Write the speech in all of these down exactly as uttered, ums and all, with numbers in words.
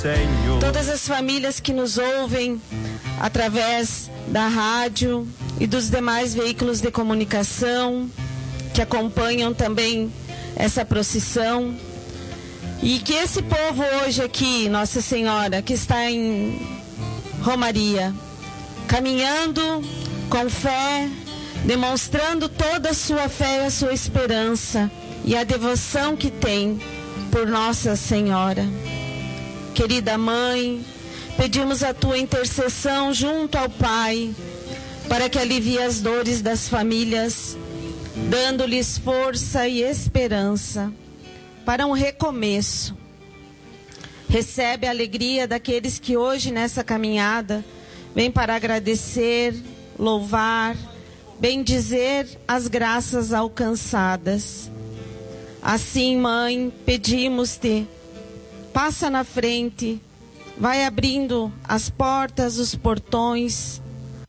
Todas as famílias que nos ouvem através da rádio e dos demais veículos de comunicação que acompanham também essa procissão. E que esse povo hoje aqui, Nossa Senhora, que está em Romaria, caminhando com fé, demonstrando toda a sua fé e a sua esperança e a devoção que tem por Nossa Senhora. Querida Mãe, pedimos a tua intercessão junto ao Pai, para que alivie as dores das famílias, dando-lhes força e esperança para um recomeço. Recebe a alegria daqueles que hoje nessa caminhada vêm para agradecer, louvar, bendizer as graças alcançadas. Assim, Mãe, pedimos-te, passa na frente, vai abrindo as portas, os portões.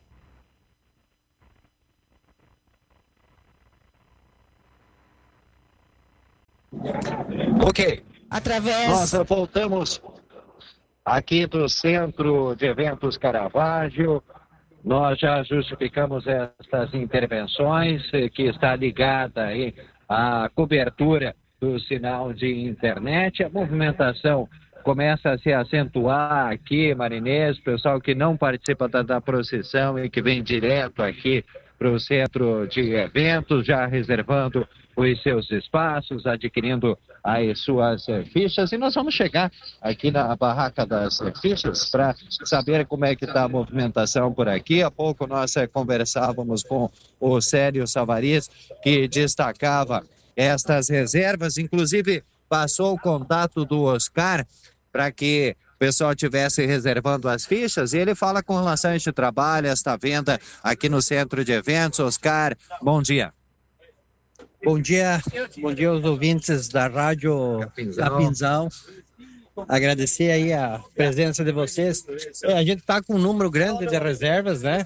Ok. Através... Nós voltamos aqui do Centro de Eventos Caravaggio. Nós já justificamos estas intervenções que está ligada aí à cobertura do sinal de internet. A movimentação começa a se acentuar aqui, Marinês, pessoal que não participa da, da procissão e que vem direto aqui para o centro de eventos, já reservando os seus espaços, adquirindo as suas eh, fichas. E nós vamos chegar aqui na barraca das eh, fichas para saber como é que está a movimentação por aqui. Há pouco nós eh, conversávamos com o Célio Savariz, que destacava estas reservas, inclusive passou o contato do Oscar para que o pessoal estivesse reservando as fichas, e ele fala com relação a este trabalho, esta venda aqui no centro de eventos. Oscar, bom dia. Bom dia, bom dia aos ouvintes da Rádio Capinzal. Agradecer aí a presença de vocês. É, a gente está com um número grande de reservas, né?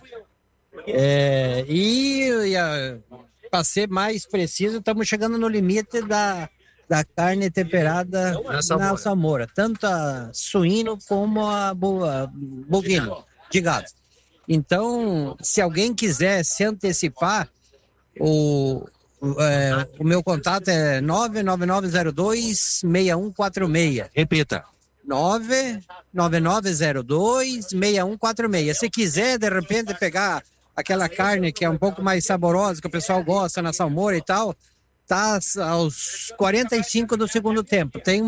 É, e para ser mais preciso, estamos chegando no limite da, da carne temperada na salmoura. na salmoura, tanto a suíno como a, bo, a bovino, de gado. Então, se alguém quiser se antecipar, o É, o meu contato é nove nove nove zero dois seis um quatro seis. Repita. nove nove nove zero dois seis um quatro seis. Se quiser, de repente, pegar aquela carne que é um pouco mais saborosa, que o pessoal gosta na salmoura e tal, tá aos quarenta e cinco do segundo tempo. Tem,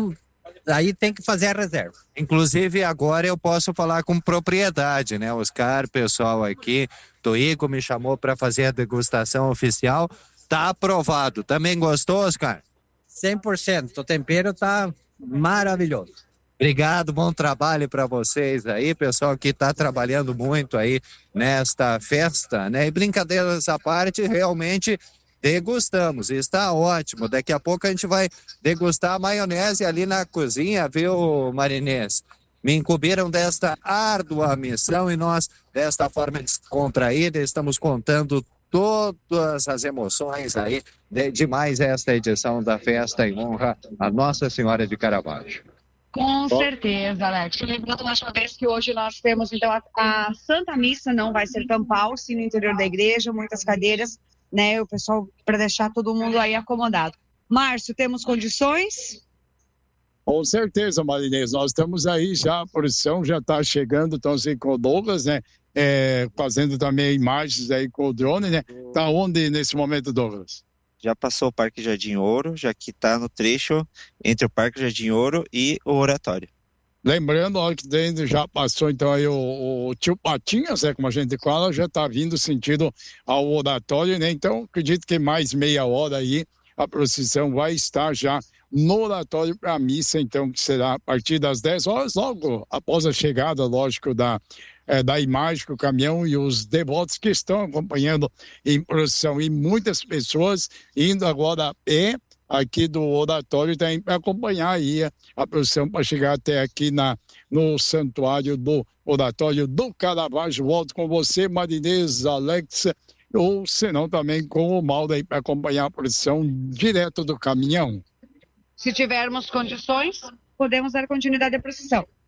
aí tem que fazer a reserva. Inclusive, agora eu posso falar com propriedade, né? Oscar, pessoal aqui, Toigo me chamou para fazer a degustação oficial. Tá aprovado. Também gostou, Oscar? cem por cento. O tempero tá maravilhoso. Obrigado, bom trabalho para vocês aí, pessoal que está trabalhando muito aí nesta festa, né? E brincadeiras à parte, realmente degustamos. Está ótimo. Daqui a pouco a gente vai degustar a maionese ali na cozinha, viu, Marinês? Me incumbiram desta árdua missão e nós, desta forma descontraída, estamos contando todas as emoções aí de, de mais esta edição da festa em honra a Nossa Senhora de Caravaggio. Com certeza, Alex. Lembrando mais uma vez que hoje nós temos então a, a Santa Missa, não vai ser campal, sim, no interior da igreja, muitas cadeiras, né, o pessoal, para deixar todo mundo aí acomodado. Márcio, temos condições? Com certeza, Marinês, nós estamos aí já, a produção já está chegando, estão assim com o Douglas, né? É, fazendo também imagens aí com o drone, né? Tá onde nesse momento, Douglas? Já passou o Parque Jardim Ouro, já que tá no trecho entre o Parque Jardim Ouro e o Oratório. Lembrando, ó, que dentro já passou então aí o, o tio Patinhas, né, como a gente fala, já tá vindo sentido ao Oratório, né? Então, acredito que mais meia hora aí a procissão vai estar já no Oratório para a missa, então, que será a partir das dez horas, logo após a chegada, lógico, da É, da imagem que o caminhão e os devotos que estão acompanhando em procissão, e muitas pessoas indo agora a pé aqui do oratório também para acompanhar aí a, a procissão para chegar até aqui na, no santuário do oratório do Caravaggio. Volto com você, Marinês, Alex, ou senão também com o Mauro aí para acompanhar a procissão direto do caminhão. Se tivermos condições, podemos dar continuidade à procissão.